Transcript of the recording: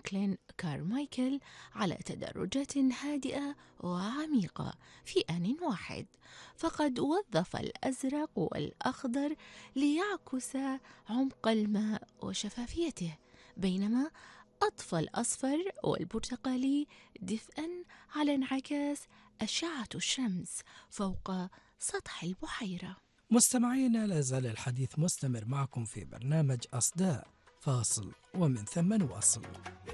فرانكلين كارمايكل على تدرجات هادئة وعميقة في آن واحد، فقد وظف الأزرق والأخضر ليعكس عمق الماء وشفافيته، بينما أضفى الأصفر والبرتقالي دفئا على انعكاس أشعة الشمس فوق سطح البحيرة. مستمعينا، لا زال الحديث مستمر معكم في برنامج أصداء، فاصل ومن ثم نواصل.